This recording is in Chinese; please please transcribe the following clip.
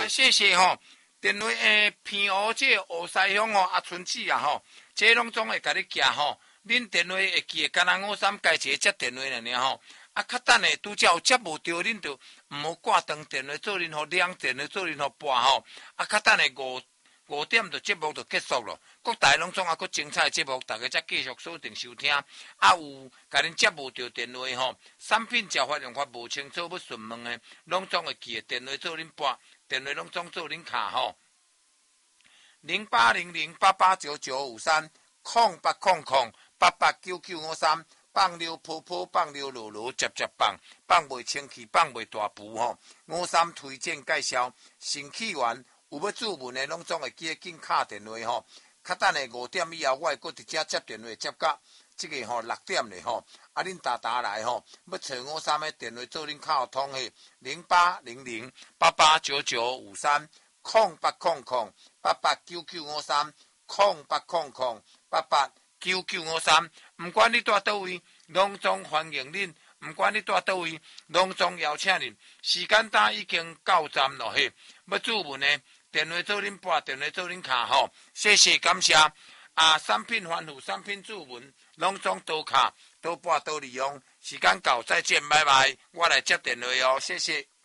谢谢吼。电话偏湖这湖西乡吼阿春子啊吼，这拢总会甲你寄吼。恁电话会记的，干那53改一个接电话尔吼。啊，较等下拄则有接无着，恁就毋好挂断电话，做恁互亮电话，做恁互拨吼。啊，较等下5点就节目就结束了。各台拢总啊，佫精彩节目，大家则继续锁定收听。啊，有甲恁接无着电话吼，产品交发用法无清楚要询问的，拢总会记的电话做恁拨，电话拢总做恁卡吼。0800889953，0800889953。放溜泡泡，放溜落落，接接放，放袂清气，放袂大浮吼。53推荐介绍，新起源有要注文的，拢总会记得紧敲电话吼。较等下5点以后，我会搁直接接电话接到这个吼6点嘞吼。啊，恁大来吼，要找53的电话做恁敲通的0800889953，0800889953，毋管你住倒位，拢总欢迎恁；毋管你住倒位，拢总邀请恁。时间单已经到站了嘿，要注文的电话做恁拨，电话做恁卡吼。谢谢感谢。啊，产品吩咐、产品注文，拢总多卡、多拨、多利用。时间到，再见，拜拜。我来接电话哦，谢谢。